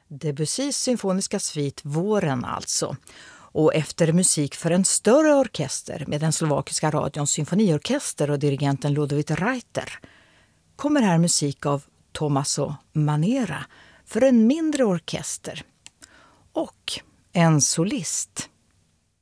Debussys symfoniska svit Våren alltså. Och efter musik för en större orkester med den slovakiska radions symfoniorkester och dirigenten Ludwig Reiter kommer här musik av Tommaso Manera för en mindre orkester och en solist.